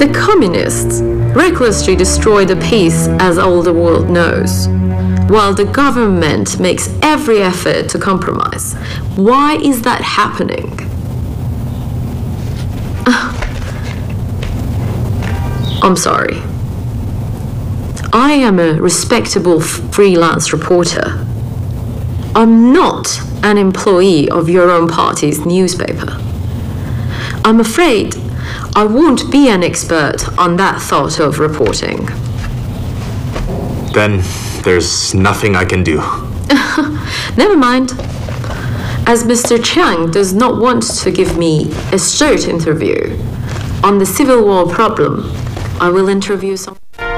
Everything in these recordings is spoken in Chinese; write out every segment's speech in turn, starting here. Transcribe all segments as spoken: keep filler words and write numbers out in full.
The communists recklessly destroy the peace as all the world knows, while the government makes every effort to compromise. Why is that happening? I'm sorry. I am a respectable freelance reporter. I'm not an employee of your own party's newspaper. I'm afraid I won't be an expert on that sort of reporting. Then there's nothing I can do. Never mind. As Mister Chiang does not want to give me a short interview on the Civil War problem, I will interview some.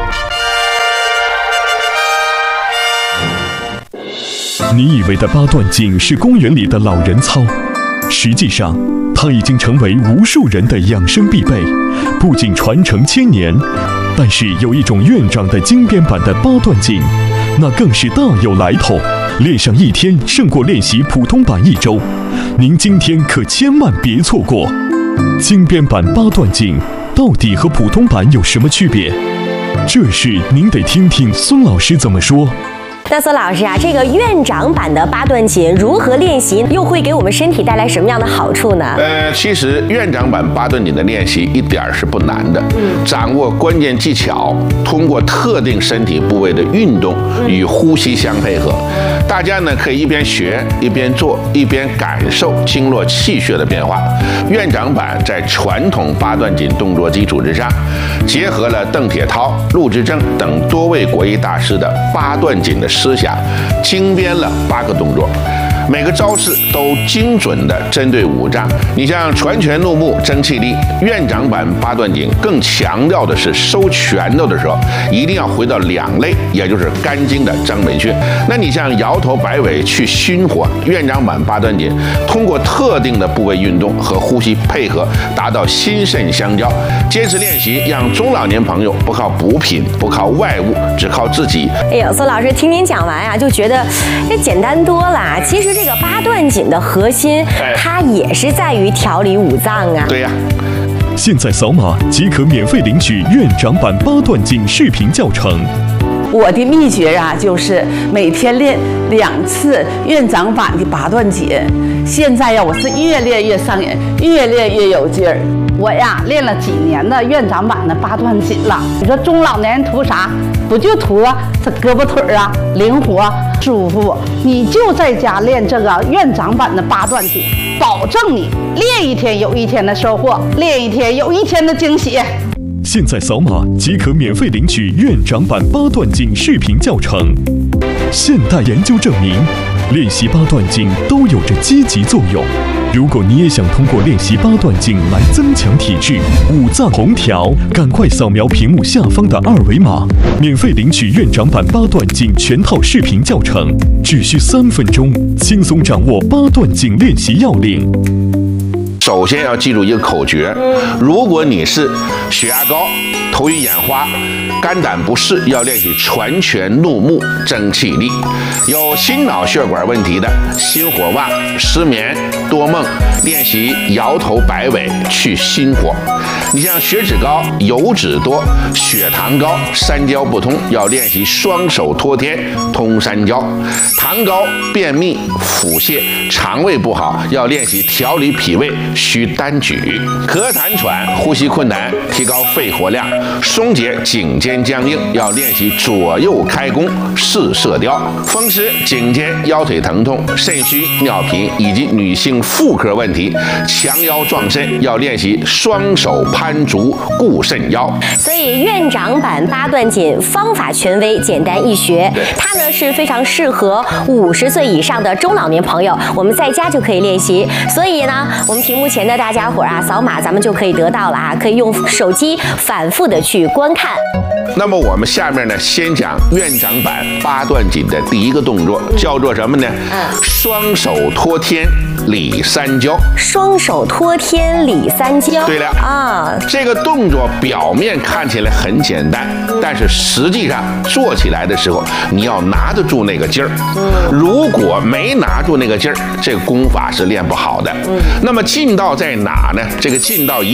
你以为的八段锦是公园里的老人操，实际上它已经成为无数人的养生必备，不仅传承千年，但是有一种院长的精编版的八段锦，那更是大有来头，练上一天胜过练习普通版一周，您今天可千万别错过。精编版八段锦到底和普通版有什么区别？这事您得听听孙老师怎么说。 那孙老师啊，这个院长版的八段锦如何练习，又会给我们身体带来什么样的好处呢？ 呃，其实院长版八段锦的练习一点儿是不难的，嗯、掌握关键技巧，通过特定身体部位的运动与呼吸相配合，大家呢可以一边学一边做，一边感受经络气血的变化。院长版在传统八段锦动作基础之上，结合了邓铁涛、陆之正等多位国医大师的八段锦的思想，精编了八个动作，每个招式都精准地针对五脏。你像传拳入目、争气力，院长版八段锦更强调的是收拳头的时候一定要回到两肋，也就是肝经的张门穴。那你像摇头摆尾去心火，院长版八段锦通过特定的部位运动和呼吸配合，达到心肾相交。坚持练习，让中老年朋友不靠补品，不靠外物，只靠自己。 哎呦，孙老师听您讲完啊，就觉得这简单多了。其实这个八段锦的核心，它也是在于调理五脏啊。 对呀。 现在扫码即可免费领取院长版八段锦视频教程。 我的秘诀啊，就是每天练两次院长版的八段锦。现在呀，我是越练越上瘾，越练越有劲儿。我呀，练了几年的院长版的八段锦了。你说中老年人图啥？不就图啊这胳膊腿啊灵活舒服？你就在家练这个院长版的八段锦，保证你练一天有一天的收获，练一天有一天的惊喜。 现在扫码即可免费领取院长版八段锦视频教程。现代研究证明，练习八段锦都有着积极作用。如果你也想通过练习八段锦来增强体质、五脏同调，赶快扫描屏幕下方的二维码，免费领取院长版八段锦全套视频教程，只需三分钟，轻松掌握八段锦练习要领。 首先要记住一个口诀，如果你是血压高、头晕眼花、肝胆不适，要练习传拳入目、争气力；有心脑血管问题的，心火旺、失眠、多梦，练习摇头摆尾去心火。你像血脂高、油脂多、血糖高、三焦不通，要练习双手托天通三焦；糖高、便秘、腹泻、肠胃不好，要练习调理脾胃需单举；咳痰喘、呼吸困难，提高肺活量，松解颈肩僵硬，要练习左右开弓四射雕；风湿、颈肩、腰腿疼痛、肾虚、尿频以及女性妇科问题，强腰壮肾，要练习双手攀足固肾腰。 所以院长版八段锦方法权威，简单易学，它呢是非常适合五十岁以上的中老年朋友，我们在家就可以练习。所以呢，我们屏幕前的大家伙啊，扫码咱们就可以得到了啊，可以用手机反复的去观看。 那么我们下面呢，先讲院长版八段锦的第一个动作，叫做什么呢？嗯，双手托天理三焦。 双手托天理三焦。对了啊， 这个动作表面看起来很简单，但是实际上做起来的时候，你要拿得住那个劲儿。嗯，如果没拿住那个劲儿，这个功法是练不好的。嗯，那么劲道在哪呢？这个劲道一